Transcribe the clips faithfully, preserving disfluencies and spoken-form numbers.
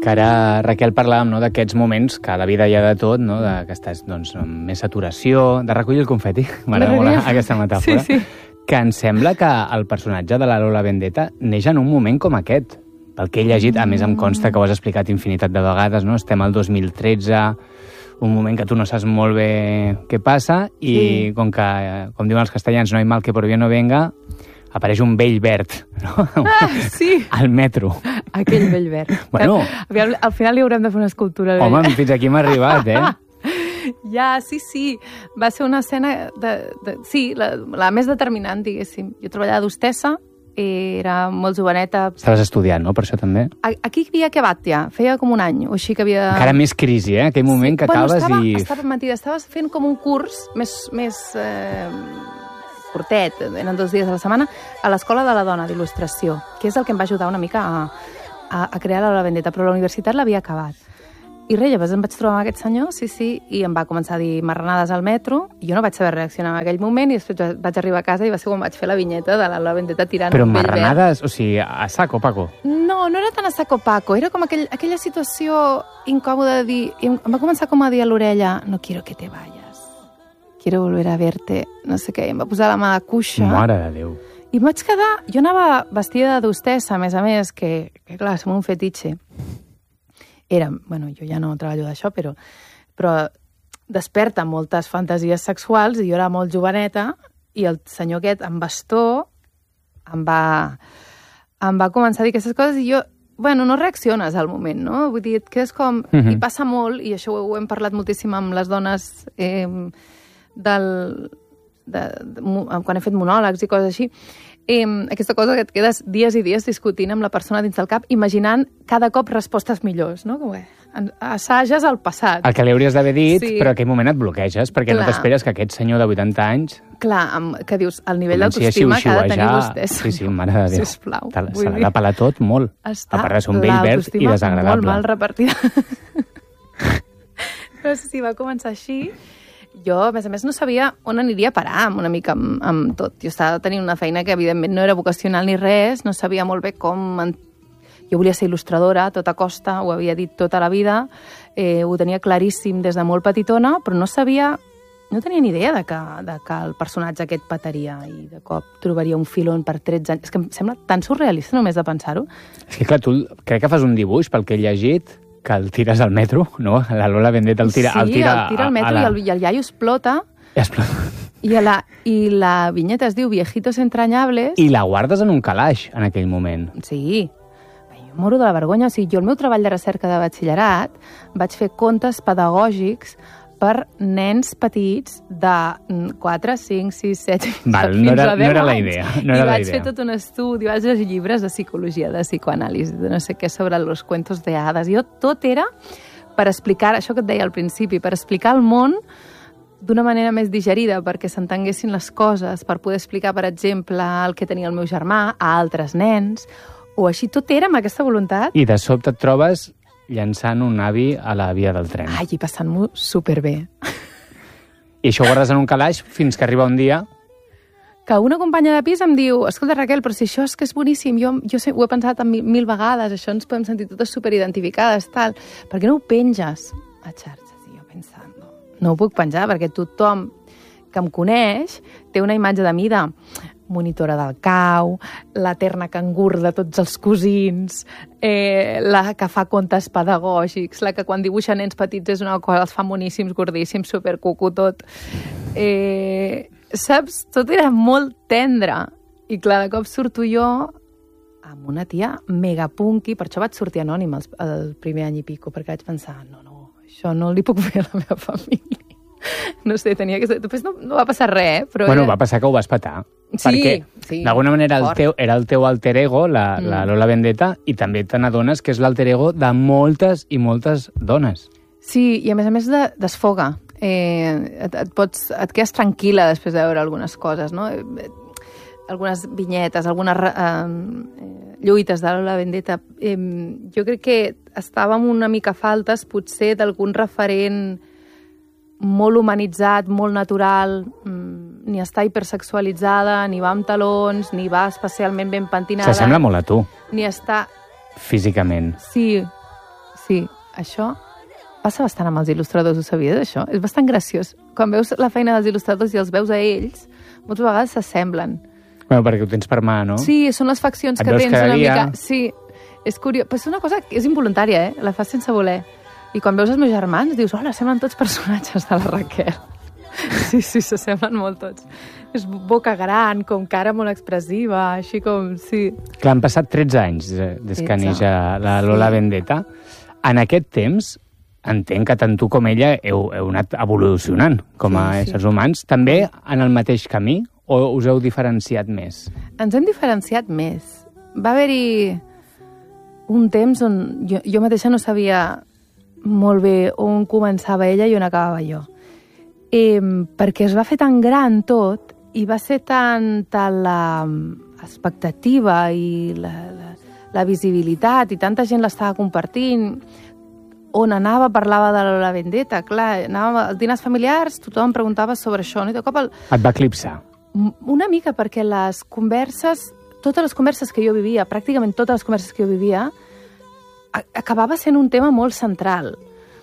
Que ara, Raquel, parlàvem no, d'aquests moments que a la vida hi ha de tot, no, de, que estàs doncs, amb més saturació, de recollir el confeti, m'agrada molt aquesta metàfora, sí, sí. Que em sembla que el personatge de la Lola Vendetta neix en un moment com aquest. Pel que he llegit, a més em consta que ho has explicat infinitat de vegades, no? Estem al dos mil tretze, un moment que tu no saps molt bé què passa, i sí. com que, com diuen els castellans, no hi mal que por bien no venga, apareix un vell verd, no? Ah, sí. Al metro. Aquell vell verd. Bueno. Al, al final li haurem de fer una escultura. Home, fins aquí hem arribat, eh? Ja, sí, sí. Va ser una escena, de, de, sí, la, la més determinant, diguéssim. Jo treballava d'hostessa, era molt joveneta. Estaves estudiant, no?, per això també? Aquí havia acabat ja, feia com un any, o així que havia... Encara més crisi, eh?, aquell moment sí. que bueno, acabes estava, i... Estava mentida, estaves fent com un curs més, més eh, curtet, eren dos dies a la setmana, a l'Escola de la Dona d'il·lustració, que és el que em va ajudar una mica a, a, a crear la Lola Vendetta, però la universitat l'havia acabat. I res, llavors em vaig trobar amb aquest senyor, sí, sí, i em va començar a dir marranades al metro, i jo no vaig saber reaccionar en aquell moment, i després vaig arribar a casa i va ser quan vaig fer la vinyeta de la Lola Vendetta tirant Però un vell verd. Però marranades, o sigui, a saco, Paco? No, no era tan a saco, Paco, era com aquell, aquella situació incòmoda de dir, i em va començar com a dir a l'orella, no quiero que te vayas, quiero volver a verte, no sé què, i em va posar la mà de cuixa. Mare de Déu. I em vaig quedar, jo anava vestida d'hostessa, a més a més, que, que clar, som un fetitxe. Era, bueno, jo ja no treballo d'això, però, però desperta moltes fantasies sexuals i jo era molt joveneta i el senyor aquest amb bastó em va, em va començar a dir aquestes coses i jo, bueno, no reacciones al moment, no? Vull dir, et quedes com... Uh-huh. I passa molt, i això ho hem parlat moltíssim amb les dones eh, del... De, de, de, quan he fet monòlegs i coses així, eh, aquesta cosa que et quedes dies i dies discutint amb la persona dins del cap, imaginant cada cop respostes millors, no? Com, eh, assages el passat. El que li hauries d'haver dit, sí. Però en aquell moment et bloqueges, perquè Clar. No t'esperes que aquest senyor de vuitanta anys... Clar, amb, que dius, el nivell d'autoestima que ha de tenir vostès. Sí, sí, mare de Déu. Sisplau. Se l'ha de pelar tot molt. Està a part de ser un vell verd i desagradable. Molt mal repartida. Però sí, va començar així... Jo, a més a més, no sabia on aniria a parar una mica amb, amb tot. Jo estava tenint una feina que, evidentment, no era vocacional ni res, no sabia molt bé com... En... Jo volia ser il·lustradora a tota costa, ho havia dit tota la vida, eh, ho tenia claríssim des de molt petitona, però no sabia... No tenia ni idea de que, de que el personatge aquest petaria i de cop trobaria un filon per tretze anys. És que em sembla tan surrealista només de pensar-ho. És que, clar, tu crec que fas un dibuix pel que he llegit... que el tires al metro, no? La Lola Vendetta el tira, sí, el tira, el tira al metro la... i, el, i el iaio explota. Explota. I, a la, I la vinyeta es diu Viejitos entrañables. I la guardes en un calaix, en aquell moment. Sí. Jo moro de la vergonya. O sigui, jo el meu treball de recerca de batxillerat vaig fer contes pedagògics per nens petits de quatre, cinc, sis, set... Val, no era, no era la idea. No era I la vaig idea. fer tot un estudi, vaig llegir llibres de psicologia, de psicoanàlisi, de no sé què, sobre los cuentos de hadas. Jo tot era per explicar, això que et deia al principi, per explicar el món d'una manera més digerida, perquè s'entenguessin les coses, per poder explicar, per exemple, el que tenia el meu germà a altres nens, o així. Tot era amb aquesta voluntat. I de sobte et trobes llançant un avi a la via del tren. Ai, i passant-m'ho superbé. I això ho guardes en un calaix fins que arriba un dia... Que una companya de pis em diu, escolta, Raquel, però si això és que és boníssim, jo, jo sé, ho he pensat mil, mil vegades, això ens podem sentir totes superidentificades, tal. Per què no ho penges a xarxes? I jo pensant, no, no ho puc penjar, perquè tothom que em coneix té una imatge de mi de monitora del cau, la terna cangur de tots els cosins, eh, la que fa contes pedagògics, la que quan dibuixa nens petits és una cosa, els fa moníssims, gordíssims, supercucu, tot. Eh, saps? Tot era molt tendre. I clar, de cop surto jo amb una tia mega punky, per això vaig sortir anònima el, el primer any i pico, perquè vaig pensar, no, no, això no li puc fer a la meva família. No sé, tenia que ser... Després no, no va passar res, eh? Però bueno, era... va passar que ho vas petar. Sí, perquè, sí. D'alguna manera, el teu, era el teu alter ego, la, mm. la Lola Vendetta, i també te n'adones que és l'alter ego de moltes i moltes dones. Sí, i a més a més de, desfoga. Eh, et, et, pots, et quedes tranquil·la després de veure algunes coses, no? Algunes vinyetes, algunes eh, lluites de la Lola Vendetta. Eh, jo crec que estàvem una mica faltes, potser, d'algun referent molt humanitzat, molt natural, ni està hipersexualitzada, ni va amb talons, ni va especialment ben pentinada. S'assembla molt a tu. Ni està... Físicament. Sí, Sí, això passa bastant amb els il·lustradors, ho sabies, això? És bastant graciós. Quan veus la feina dels il·lustradors i els veus a ells, moltes vegades s'assemblen. Bueno, perquè ho tens per mà, no? Sí, són les faccions Et que veus tens cada una dia. mica... Sí, és curiós. Però és una cosa que és involuntària, eh? La fas sense voler. I quan veus els meus germans, dius, hola, semblen tots personatges de la Raquel. Sí, sí, s'assemblen molt tots. És boca gran, com cara molt expressiva, així com... Sí. Clar, han passat tretze anys eh, des que neix la Lola Sí. Vendetta. En aquest temps, entenc que tant tu com ella heu, heu anat evolucionant com a Sí, sí. éssers humans. També en el mateix camí o us heu diferenciat més? Ens hem diferenciat més. Va haver-hi un temps on jo, jo mateixa no sabia molt bé on començava ella i on acabava jo. Eh, perquè es va fer tan gran tot i va ser tan, tan la expectativa i la, la, la visibilitat i tanta gent l'estava compartint. On anava parlava de la Vendetta, clar, anava als dinars familiars, tothom preguntava sobre això, no? I de cop el, Et va eclipsar? una mica, perquè les converses, totes les converses que jo vivia, pràcticament totes les converses que jo vivia, a- acabava sent un tema molt central.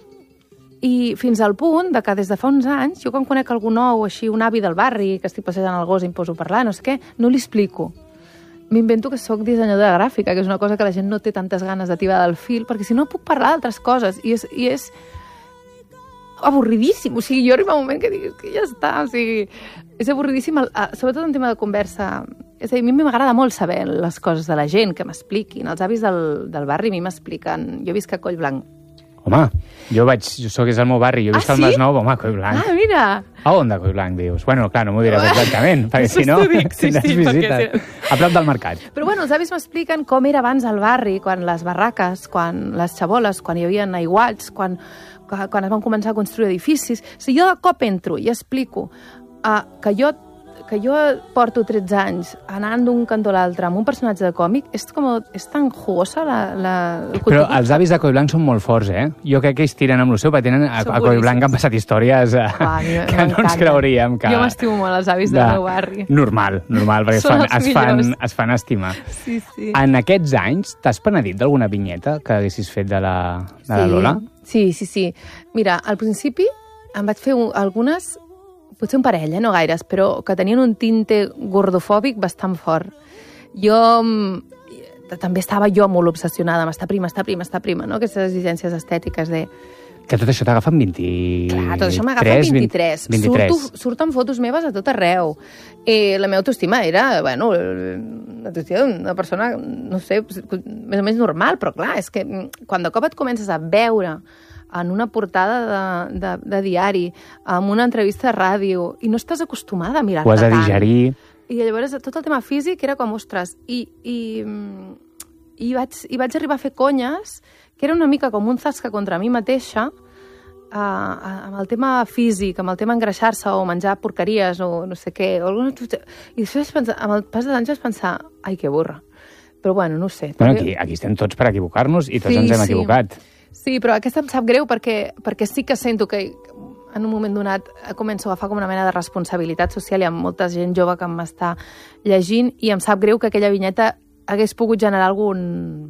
I fins al punt de que des de fa uns anys, jo quan conec algú nou, així un avi del barri, que estic passejant el gos i em poso a parlar, no sé què, no li explico. M'invento que sóc dissenyadora gràfica, que és una cosa que la gent no té tantes ganes de tibar del fil, perquè si no puc parlar d'altres coses. I és, i és avorridíssim. O sigui, jo arriba un moment que dic que ja està. O sigui, és avorridíssim, el, sobretot en tema de conversa. És a dir, a mi m'agrada molt saber les coses de la gent, que m'expliquin. Els avis del, del barri a mi m'expliquen. Jo visc a Collblanc. Home, jo vaig, jo sóc és al meu barri, jo visc Ah, al sí? Masnou, home, Collblanc. Ah, mira! A on de Collblanc, dius? Bueno, clar, no m'ho diràs exactament, perquè Això si no, t'ho dic, sí, tindràs sí, perquè visites. sí. A prop del mercat. Però bueno, els avis m'expliquen com era abans al barri, quan les barraques, quan les xaboles, quan hi havia aiguats, quan, quan es van començar a construir edificis. Si jo de cop entro i explico uh, que jo que jo porto tretze anys anant d'un cantó a l'altre amb un personatge de còmic, és, com, és tan jugosa la, la, el Però contingut. els avis de Collblanc són molt forts, eh? Jo crec que ells tiren amb el seu, perquè tenen, a, Són a Collblanc boníssims. han passat històries eh, Ah, a mi que no ens m'encanten. creuríem. Que... Jo m'estimo molt els avis del meu barri. Normal, normal, perquè es Són fan, els es, fan, millors. es fan estimar. Sí, sí. En aquests anys, t'has penedit d'alguna vinyeta que haguessis fet de la, de la Sí. Lola? Sí, sí, sí. Mira, al principi em vaig fer un, algunes, potser un parell, eh, no gaires, però que tenien un tinte gordofòbic bastant fort. Jo mm, també estava jo molt obsessionada amb estar prima, estar prima, estar prima, no? Aquestes exigències estètiques de... Que tot això t'agafa amb vint... Clar, tot això m'agafa vint-i-tres. vint-i-tres. Surto, surten fotos meves a tot arreu. Eh, la meva autoestima era, bueno, l'autoestima d'una persona, no sé, més o menys normal, però clar, és que quan de cop et comences a veure en una portada de, de, de diari, amb una entrevista de ràdio, i no estàs acostumada a mirar-te Ho has de tant. digerir. I llavors tot el tema físic era com, ostres, i, i, i, vaig, i vaig arribar a fer conyes, que era una mica com un zasca contra mi mateixa, uh, amb el tema físic, amb el tema engreixar-se o menjar porqueries o no sé què. O alguna... I després, pensar, amb el pas de l'any, vaig pensar, ai, que burra. Però bueno, no ho sé. Bueno, aquí, aquí estem tots per equivocar-nos i tots Sí, ens hem sí. equivocat. Sí, però aquesta em sap greu perquè, perquè sí que sento que en un moment donat començo a agafar com una mena de responsabilitat social. Hi ha molta gent jove que m'està llegint i em sap greu que aquella vinyeta hagués pogut generar algun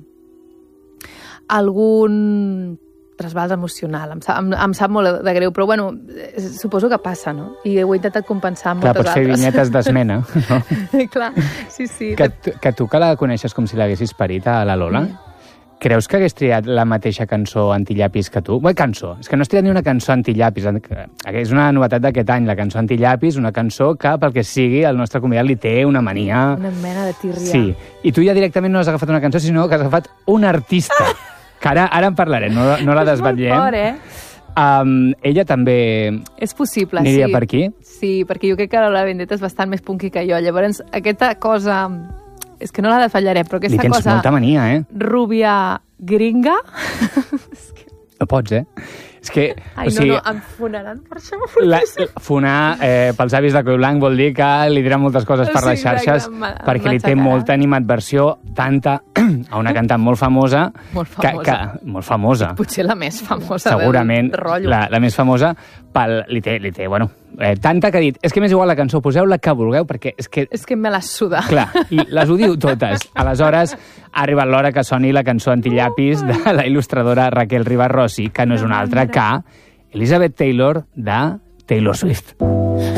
algun trasbals emocional. Em sap, em, em sap molt de greu, però bueno, suposo que passa, no? I ho he intentat compensar amb Clar, moltes pots fer altres. vinyetes d'esmena. No? Clar, sí, sí. Que, tu- que tu que la coneixes com si l'haguessis parit a la Lola, Mm. creus que hagués triat la mateixa cançó antillapis que tu? Bé, cançó. És que no has triat ni una cançó antillapis. És una novetat d'aquest any, la cançó antillapis, una cançó que, pel que sigui, el nostre convidat li té una mania... Una mena de tírria. Sí. I tu ja directament no has agafat una cançó, sinó que has agafat un artista. Que ara, ara en parlarem, no, no la desvetllem. És molt fort, eh? Um, ella també És possible, aniria sí. per aquí? Sí, perquè jo crec que la Vendetta és bastant més punky que jo. Llavors, aquesta cosa... És que no la desfatllaré, però aquesta Li tens cosa... molta mania, eh? Rubia gringa... És que... No pots, eh? És que... Ai, o sigui, no, no, em fonaran per això. la, fonar eh, pels avis de Collblanc vol dir que li diran moltes coses per Sí, les xarxes exacte, em- perquè li té m'aixecarà. molta animadversió, tanta a una cantant molt famosa. Molt Que, famosa. que, molt famosa. Potser la més famosa Segurament del rotllo. la, la més famosa pel, li, té, li té, bueno, Eh, tanta que ha dit, és que m'és igual la cançó, poseu la que vulgueu, perquè és que... És que me la suda. Clar, les odio totes. Aleshores, ha arribat l'hora que soni la cançó Antillapis de la il·lustradora Raquel Rivas Rossi, que no és una altra que Elizabeth Taylor de Taylor Swift.